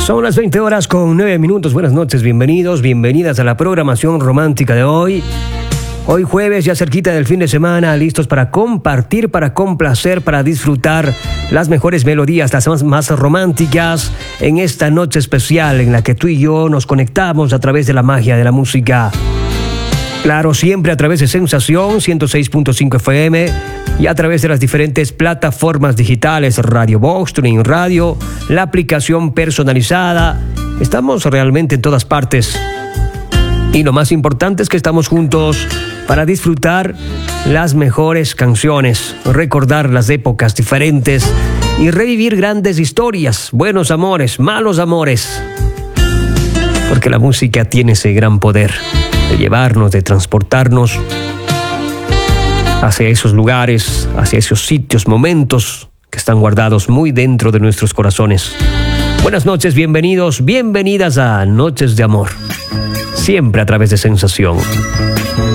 Son las 20 horas con 9 minutos. Buenas noches, bienvenidos, bienvenidas a la programación romántica de hoy. Hoy jueves, ya cerquita del fin de semana, listos para compartir, para complacer, para disfrutar las mejores melodías, las más románticas en esta noche especial en la que tú y yo nos conectamos a través de la magia de la música. Claro, siempre a través de Sensación 106.5 FM y a través de las diferentes plataformas digitales, Radio Box, TuneIn Radio, la aplicación personalizada. Estamos realmente en todas partes. Y lo más importante es que estamos juntos para disfrutar las mejores canciones, recordar las épocas diferentes y revivir grandes historias, buenos amores, malos amores. Porque la música tiene ese gran poder de llevarnos, de transportarnos hacia esos lugares, hacia esos sitios, momentos que están guardados muy dentro de nuestros corazones. Buenas noches, bienvenidos, bienvenidas a Noches de Amor. Siempre a través de Sensación.